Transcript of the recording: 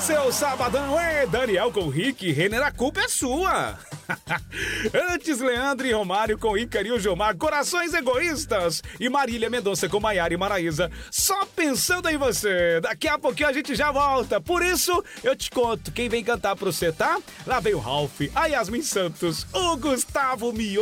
seu sabadão, Daniel com Rick, Renner, a culpa é sua. Antes, Leandro e Romário com Ícaro e o Gilmar, Corações Egoístas. E Marília Mendonça com Maiara e Maraísa, Só Pensando em Você. Daqui a pouquinho a gente já volta. Por isso, eu te conto quem vem cantar pra você, tá? Lá vem o Ralph, a Yasmin Santos, o Gustavo Mio.